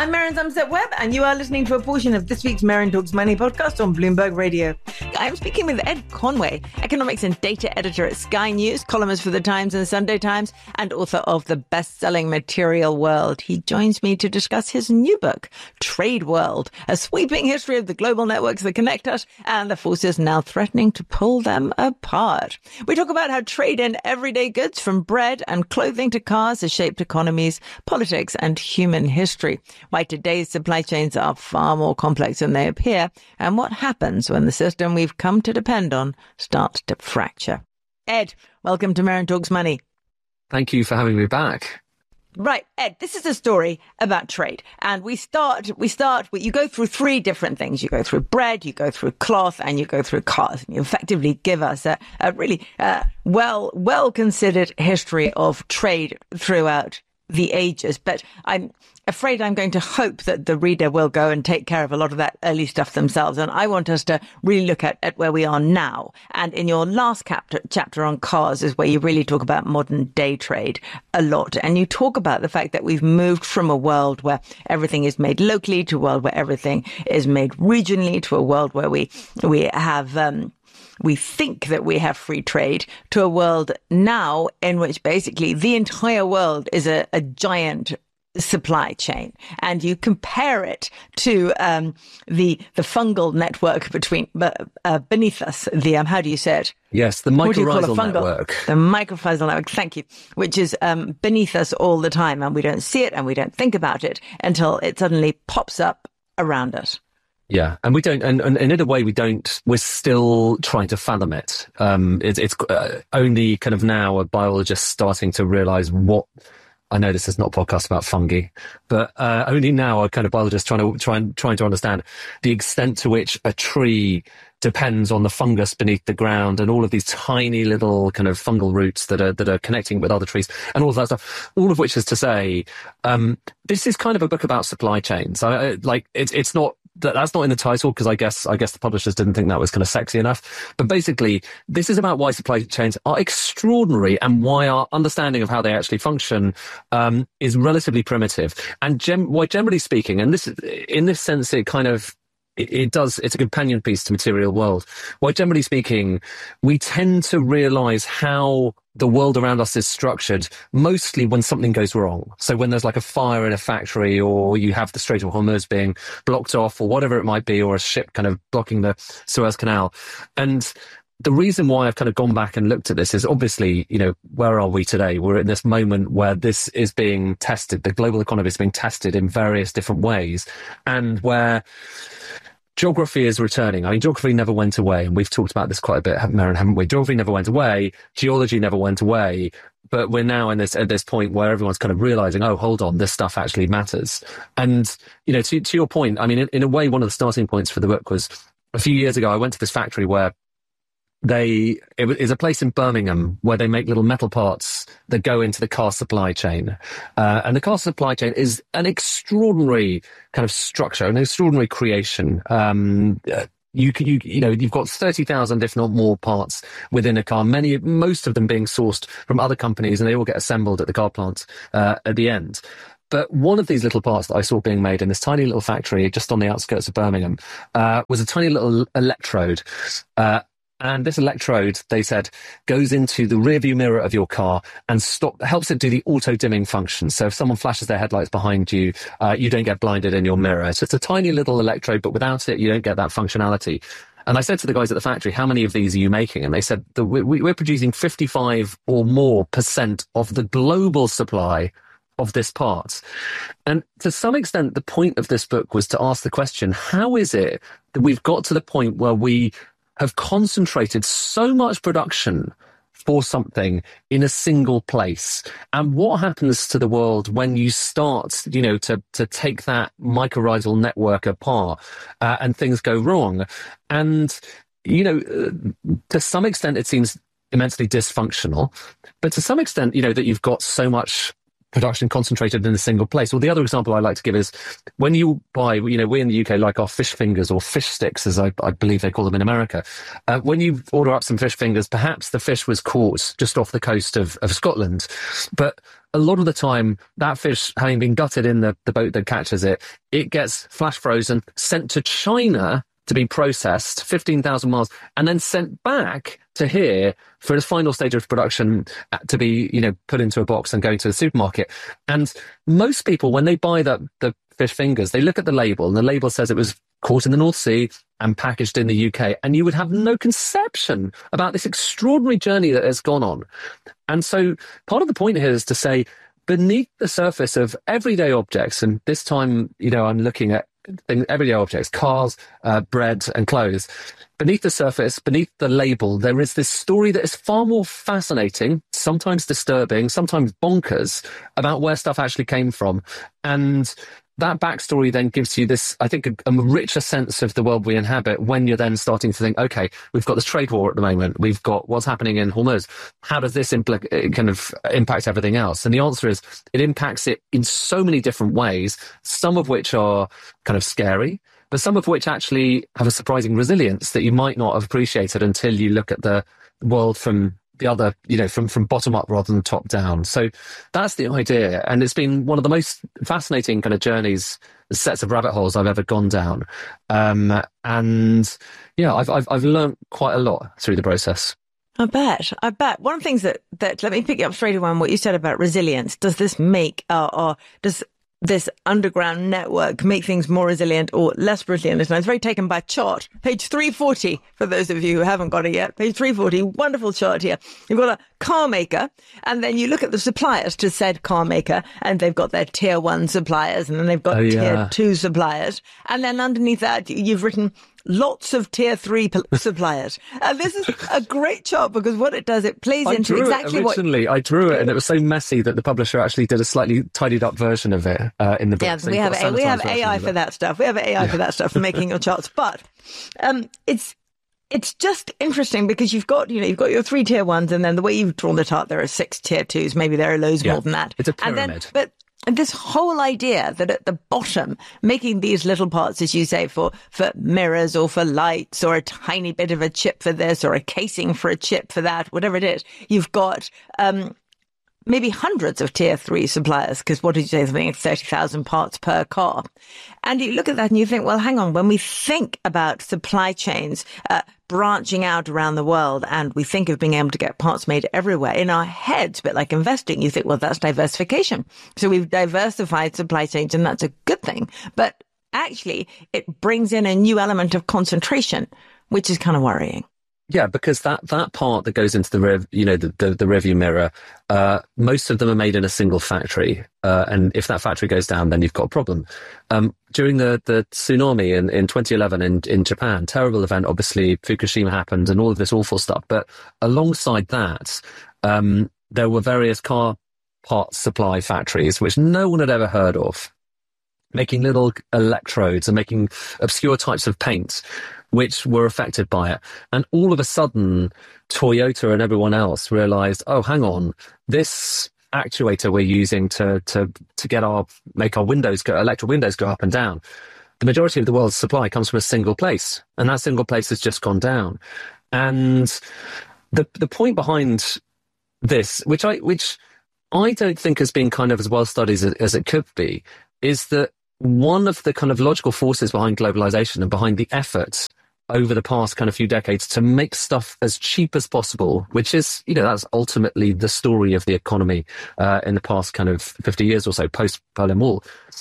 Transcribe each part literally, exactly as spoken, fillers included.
I'm Maren Somerset-Webb, and you are listening to a portion of this week's Maren Talks Money podcast on Bloomberg Radio. I'm speaking with Ed Conway, economics and data editor at Sky News, columnist for The Times and Sunday Times, and author of the best-selling Material World. He joins me to discuss his new book, Trade World, a sweeping history of the global networks that connect us and the forces now threatening to pull them apart. We talk about how trade in everyday goods, from bread and clothing to cars, has shaped economies, politics, and human history. Why today's supply chains are far more complex than they appear, and what happens when the system we've come to depend on starts to fracture. Ed, welcome to Maren Talks Money. Thank you for having me back. Right, Ed, this is a story about trade. And we start, we start with, you go through three different things. You go through bread, you go through cloth, and you go through cars. And you effectively give us a, a really uh, well, well-considered history of trade throughout the ages. But I'm afraid I'm going to hope that the reader will go and take care of a lot of that early stuff themselves. And I want us to really look at, at where we are now. And in your last chapter, chapter on cars is where you really talk about modern day trade a lot. And you talk about the fact that we've moved from a world where everything is made locally to a world where everything is made regionally, to a world where we, we have, um, we think that we have free trade, to a world now in which basically the entire world is a, a giant supply chain. And you compare it to um, the the fungal network between uh, beneath us, the, um, how do you say it? Yes, the mycorrhizal network. The mycorrhizal network, thank you, which is um, beneath us all the time. And we don't see it and we don't think about it until it suddenly pops up around us. Yeah, and we don't, and, and in a way we don't, we're still trying to fathom it. Um, it it's uh, only kind of now a biologist starting to realize what, I know this is not a podcast about fungi, but uh, only now a kind of biologist trying to, trying, trying to understand the extent to which a tree depends on the fungus beneath the ground and all of these tiny little kind of fungal roots that are, that are connecting with other trees and all of that stuff, all of which is to say, um, this is kind of a book about supply chains. I, I, like, it's, it's not, That, that's not in the title because I guess I guess the publishers didn't think that was kind of sexy enough. But basically, this is about why supply chains are extraordinary and why our understanding of how they actually function um, is relatively primitive. And gem- why, generally speaking, and this in this sense, it kind of it, it does. It's a companion piece to Material World. Why, generally speaking, we tend to realise how the world around us is structured mostly when something goes wrong. So when there's like a fire in a factory, or you have the Strait of Hormuz being blocked off, or whatever it might be, or a ship kind of blocking the Suez Canal. And the reason why I've kind of gone back and looked at this is obviously, you know, where are we today? We're in this moment where this is being tested. The global economy is being tested in various different ways, and where geography is returning. I mean, geography never went away, and we've talked about this quite a bit, Maren, haven't we? Geography never went away. Geology never went away. But we're now in this at this point where everyone's kind of realizing, oh, hold on, this stuff actually matters. And, you know, to, to your point, I mean, in, in a way, one of the starting points for the book was a few years ago, I went to this factory where They, it is a place in Birmingham where they make little metal parts that go into the car supply chain. Uh, and the car supply chain is an extraordinary kind of structure, an extraordinary creation. Um, uh, you, you, you know, you've got thirty thousand, if not more, parts within a car, many, most of them being sourced from other companies, and they all get assembled at the car plant, uh, at the end. But one of these little parts that I saw being made in this tiny little factory just on the outskirts of Birmingham, uh, was a tiny little electrode, uh, And this electrode, they said, goes into the rearview mirror of your car and stop helps it do the auto-dimming function. So if someone flashes their headlights behind you, uh, you don't get blinded in your mirror. So it's a tiny little electrode, but without it, you don't get that functionality. And I said to the guys at the factory, how many of these are you making? And they said, that we, we're producing fifty-five or more percent of the global supply of this part. And to some extent, the point of this book was to ask the question, how is it that we've got to the point where we have concentrated so much production for something in a single place? And what happens to the world when you start, you know, to, to take that mycorrhizal network apart uh, and things go wrong? And, you know, uh, to some extent, it seems immensely dysfunctional, but to some extent, you know, that you've got so much production concentrated in a single place. Well, the other example I like to give is when you buy, you know, we in the U K like our fish fingers or fish sticks, as I, I believe they call them in America. Uh, when you order up some fish fingers, perhaps the fish was caught just off the coast of, of Scotland, but a lot of the time, that fish, having been gutted in the, the boat that catches it, it gets flash frozen, sent to China to be processed fifteen thousand miles, and then sent back to here for the final stage of production to be, you know, put into a box and going to the supermarket. And most people, when they buy the, the fish fingers, they look at the label, and the label says it was caught in the North Sea and packaged in the U K, and you would have no conception about this extraordinary journey that has gone on. And so part of the point here is to say, beneath the surface of everyday objects, and this time, you know, I'm looking at things, everyday objects, cars, uh, bread and clothes, beneath the surface, beneath the label, there is this story that is far more fascinating, sometimes disturbing, sometimes bonkers, about where stuff actually came from. And that backstory then gives you this, I think, a, a richer sense of the world we inhabit when you're then starting to think, okay, we've got this trade war at the moment. We've got what's happening in Hormuz. How does this impl- kind of impact everything else? And the answer is it impacts it in so many different ways, some of which are kind of scary, but some of which actually have a surprising resilience that you might not have appreciated until you look at the world from the other, you know, from, from bottom up rather than top down. So that's the idea. And it's been one of the most fascinating kind of journeys, sets of rabbit holes I've ever gone down. Um, and yeah, I've, I've, I've learned quite a lot through the process. I bet. I bet. One of the things that, that let me pick you up straight away on what you said about resilience. Does this make, uh, or does this underground network make things more resilient or less resilient? And I was very taken by a chart, page three forty, for those of you who haven't got it yet. Page three forty, wonderful chart here. You've got a car maker, and then you look at the suppliers to said car maker, and they've got their tier one suppliers, and then they've got oh, yeah. tier two suppliers. And then underneath that, you've written lots of tier three p- suppliers. And this is a great chart because what it does, it plays I into drew exactly it originally, what... I drew it and it was so messy that the publisher actually did a slightly tidied up version of it uh, in the book. Yeah, so we have, a, we have A I for that. that stuff. We have A I yeah. for that stuff for making your charts. But um, it's it's just interesting because you've got, you know, you've got your three tier ones, and then the way you've drawn the chart, there are six tier twos. Maybe there are loads yeah. more than that. It's a pyramid. And then, but And this whole idea that at the bottom, making these little parts, as you say, for, for mirrors or for lights or a tiny bit of a chip for this or a casing for a chip for that, whatever it is, you've got um maybe hundreds of tier three suppliers, because what did you say, something like thirty thousand parts per car. And you look at that and you think, well, hang on, when we think about supply chains uh, branching out around the world and we think of being able to get parts made everywhere, in our heads, a bit like investing, you think, well, that's diversification. So we've diversified supply chains and that's a good thing. But actually, it brings in a new element of concentration, which is kind of worrying. Yeah, because that, that part that goes into the rev, you know, the, the, the rearview mirror, uh, most of them are made in a single factory. Uh, and if that factory goes down, then you've got a problem. Um, during the, the tsunami in, in twenty eleven in, in Japan, terrible event, obviously, Fukushima happened and all of this awful stuff. But alongside that, um, there were various car parts supply factories, which no one had ever heard of, making little electrodes and making obscure types of paints, which were affected by it. And all of a sudden, Toyota and everyone else realized, oh, hang on, this actuator we're using to, to, to get our, make our windows go, electric windows go up and down. The majority of the world's supply comes from a single place, and that single place has just gone down. And the, the point behind this, which I, which I don't think has been kind of as well studied as, as it could be, is that one of the kind of logical forces behind globalization and behind the efforts over the past kind of few decades to make stuff as cheap as possible, which is, you know, that's ultimately the story of the economy uh, in the past kind of fifty years or so, post-Berlin Wall,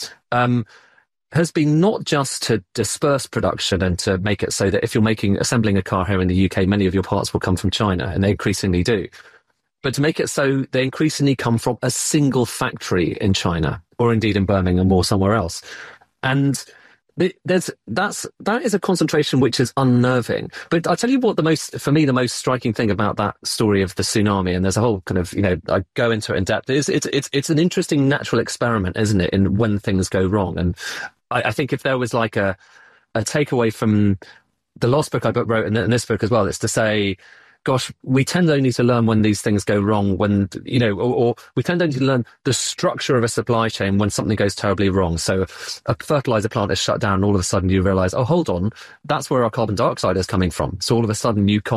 um, has been not just to disperse production and to make it so that if you're making, assembling a car here in the U K, many of your parts will come from China, and they increasingly do, but to make it so they increasingly come from a single factory in China, or indeed in Birmingham or somewhere else. And there's that's that is a concentration which is unnerving. But I'll tell you what, the most, for me, the most striking thing about that story of the tsunami, and there's a whole kind of, you know, I go into it in depth, is it's it's it's an interesting natural experiment, isn't it, in when things go wrong. And I, I think if there was like a a takeaway from the last book I wrote and this book as well, it's to say, gosh, we tend only to learn when these things go wrong, when, you know, or, or we tend only to learn the structure of a supply chain when something goes terribly wrong. So a fertilizer plant is shut down, and all of a sudden you realize, oh, hold on, that's where our carbon dioxide is coming from. So all of a sudden you can't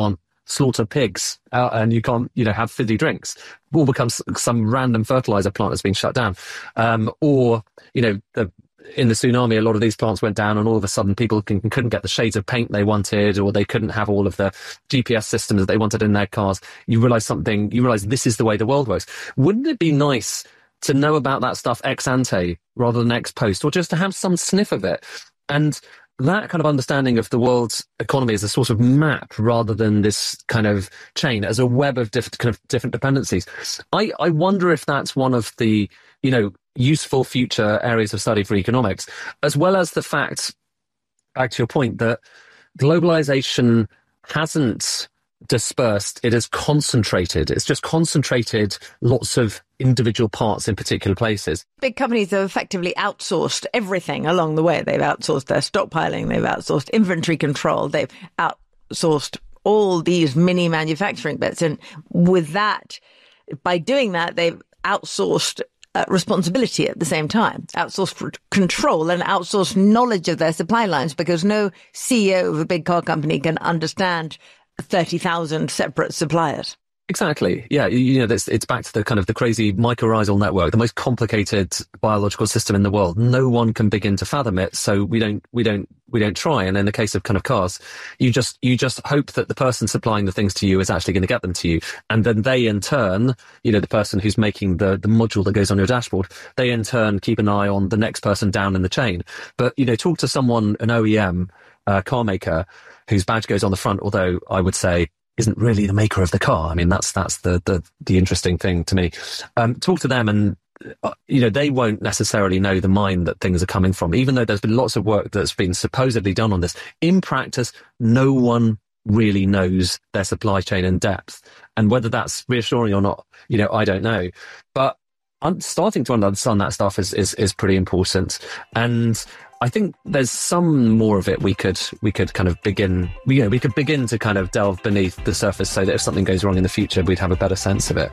slaughter pigs uh, and you can't, you know, have fizzy drinks. It all becomes some random fertilizer plant that's been shut down. Um, or, you know, the, in the tsunami, a lot of these plants went down and all of a sudden people can, couldn't get the shades of paint they wanted, or they couldn't have all of the G P S systems that they wanted in their cars. You realize something, you realize this is the way the world works. Wouldn't it be nice to know about that stuff ex ante rather than ex post, or just to have some sniff of it? And that kind of understanding of the world's economy as a sort of map rather than this kind of chain, as a web of different kind of different dependencies. I, I wonder if that's one of the, you know, useful future areas of study for economics, as well as the fact, back to your point, that globalization hasn't dispersed, it is concentrated. It's just concentrated lots of individual parts in particular places. Big companies have effectively outsourced everything along the way. They've outsourced their stockpiling, they've outsourced inventory control, they've outsourced all these mini manufacturing bits. And with that, by doing that, they've outsourced Uh, responsibility at the same time, outsourced for control and outsourced knowledge of their supply lines, because no C E O of a big car company can understand thirty thousand separate suppliers. Exactly. Yeah. You, you know, it's, it's back to the kind of the crazy mycorrhizal network, the most complicated biological system in the world. No one can begin to fathom it. So we don't, we don't, we don't try. And in the case of kind of cars, you just, you just hope that the person supplying the things to you is actually going to get them to you. And then they in turn, you know, the person who's making the, the module that goes on your dashboard, they in turn keep an eye on the next person down in the chain. But, you know, talk to someone, an O E M, uh, car maker, whose badge goes on the front, although I would say isn't really the maker of the car. I mean, that's that's the the, the interesting thing to me. Um, talk to them and, uh, you know, they won't necessarily know the mine that things are coming from, even though there's been lots of work that's been supposedly done on this. In practice, no one really knows their supply chain in depth. And whether that's reassuring or not, you know, I don't know. But I'm starting to understand that stuff is, is, is pretty important. And I think there's some more of it we could we could kind of begin, you know, we could begin to kind of delve beneath the surface so that if something goes wrong in the future, we'd have a better sense of it.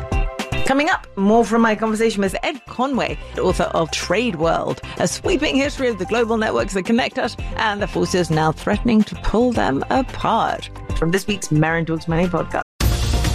Coming up, more from my conversation with Ed Conway, author of Trade World, a sweeping history of the global networks that connect us and the forces now threatening to pull them apart. From this week's Merrin Talks Money podcast.